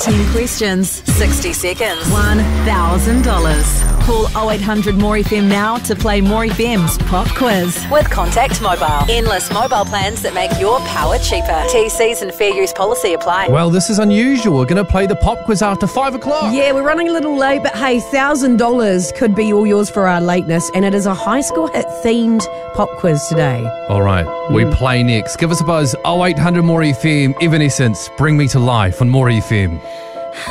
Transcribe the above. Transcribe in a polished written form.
10 questions, 60 seconds, $1,000. Call 0800 More FM now to play More FM's Pop Quiz. With Contact Mobile. Endless mobile plans that make your power cheaper. TCs and fair use policy apply. Well, this is unusual. We're going to play the Pop Quiz after 5 o'clock. Yeah, we're running a little late, but hey, $1,000 could be all yours for our lateness, and it is a high school hit themed pop quiz today. All right, we play next. Give us a buzz, 0800 More FM, Evanescence, Bring Me to Life on More FM.